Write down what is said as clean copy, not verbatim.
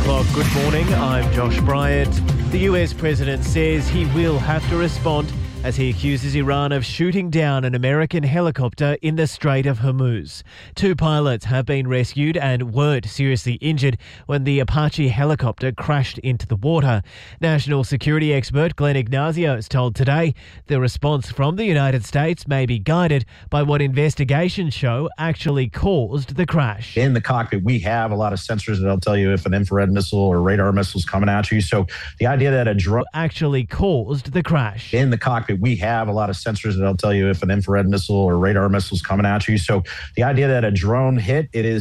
o'clock. Good morning. I'm Josh Bryant. The US president says he will have to respond as he accuses Iran of shooting down an American helicopter in the Strait of Hormuz. 2 pilots have been rescued and weren't seriously injured when the Apache helicopter crashed into the water. National security expert Glenn Ignazios told Today the response from the United States may be guided by what investigations show actually caused the crash. In the cockpit, we have a lot of sensors that'll tell you if an infrared missile or radar missile is coming at you. So the idea that a drone actually caused the crash. In the cockpit, we have a lot of sensors that'll tell you if an infrared missile or radar missile is coming at you. So the idea that a drone hit, it is